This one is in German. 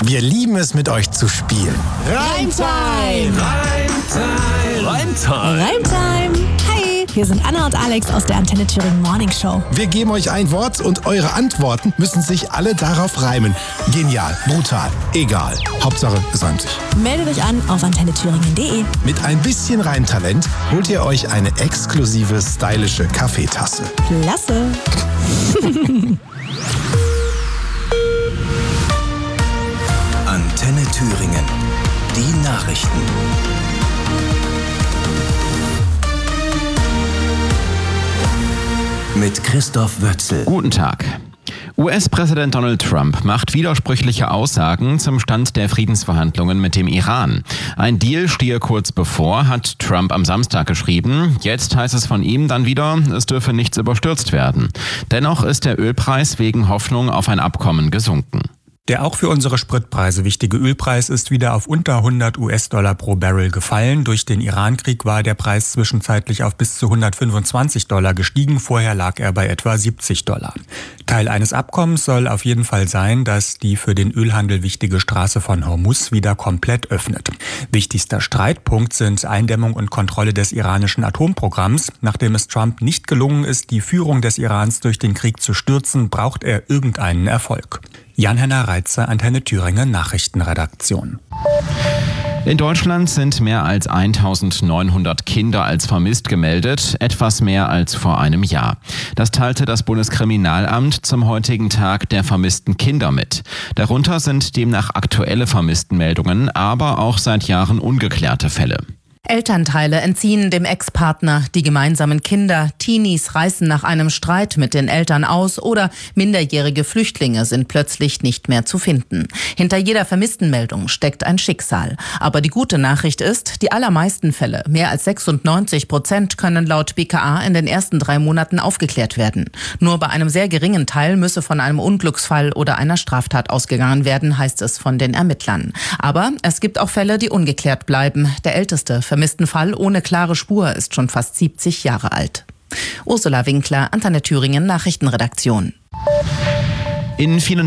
Wir lieben es, mit euch zu spielen. Reimtime! Reimtime! Hi, hier sind Anna und Alex aus der Antenne Thüringen Morning Show. Wir geben euch ein Wort und eure Antworten müssen sich alle darauf reimen. Genial, brutal, egal. Hauptsache, es reimt sich. Meldet euch an auf antennethüringen.de. Mit ein bisschen Reimtalent holt ihr euch eine exklusive, stylische Kaffeetasse. Klasse! Antenne Thüringen. Die Nachrichten. Mit Christoph Wötzel. Guten Tag. US-Präsident Donald Trump macht widersprüchliche Aussagen zum Stand der Friedensverhandlungen mit dem Iran. Ein Deal stehe kurz bevor, hat Trump am Samstag geschrieben. Jetzt heißt es von ihm dann wieder, es dürfe nichts überstürzt werden. Dennoch ist der Ölpreis wegen Hoffnung auf ein Abkommen gesunken. Der auch für unsere Spritpreise wichtige Ölpreis ist wieder auf unter 100 US-Dollar pro Barrel gefallen. Durch den Irankrieg war der Preis zwischenzeitlich auf bis zu 125 Dollar gestiegen. Vorher lag er bei etwa 70 Dollar. Teil eines Abkommens soll auf jeden Fall sein, dass die für den Ölhandel wichtige Straße von Hormuz wieder komplett öffnet. Wichtigster Streitpunkt sind Eindämmung und Kontrolle des iranischen Atomprogramms. Nachdem es Trump nicht gelungen ist, die Führung des Irans durch den Krieg zu stürzen, braucht er irgendeinen Erfolg. Jan-Henner Reitze, Antenne Thüringen Nachrichtenredaktion. In Deutschland sind mehr als 1900 Kinder als vermisst gemeldet, etwas mehr als vor einem Jahr. Das teilte das Bundeskriminalamt zum heutigen Tag der vermissten Kinder mit. Darunter sind demnach aktuelle Vermisstenmeldungen, aber auch seit Jahren ungeklärte Fälle. Elternteile entziehen dem Ex-Partner die gemeinsamen Kinder, Teenies reißen nach einem Streit mit den Eltern aus oder minderjährige Flüchtlinge sind plötzlich nicht mehr zu finden. Hinter jeder Vermisstenmeldung steckt ein Schicksal. Aber die gute Nachricht ist, die allermeisten Fälle, mehr als 96%, können laut BKA in den ersten 3 Monaten aufgeklärt werden. Nur bei einem sehr geringen Teil müsse von einem Unglücksfall oder einer Straftat ausgegangen werden, heißt es von den Ermittlern. Aber es gibt auch Fälle, die ungeklärt bleiben. Der älteste vermissten Fall ohne klare Spur ist schon fast 70 Jahre alt. Ursula Winkler, Antenne Thüringen Nachrichtenredaktion. In vielen